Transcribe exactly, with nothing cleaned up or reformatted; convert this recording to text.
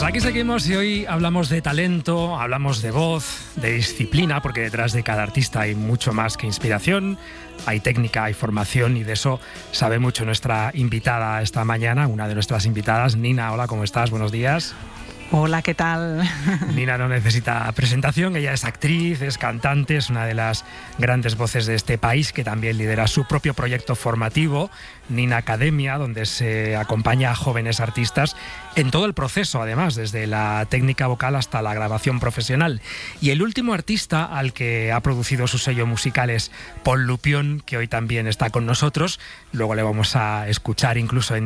Aquí seguimos y hoy hablamos de talento, hablamos de voz, de disciplina, porque detrás de cada artista hay mucho más que inspiración, hay técnica, hay formación, y de eso sabe mucho nuestra invitada esta mañana, una de nuestras invitadas. Nina, hola, ¿cómo estás? Buenos días. Hola, ¿qué tal? Nina no necesita presentación, ella es actriz, es cantante, es una de las grandes voces de este país, que también lidera su propio proyecto formativo, Nina Academia, donde se acompaña a jóvenes artistas en todo el proceso, además, desde la técnica vocal hasta la grabación profesional. Y el último artista al que ha producido su sello musical es Pol Lupión, que hoy también está con nosotros. Luego le vamos a escuchar incluso en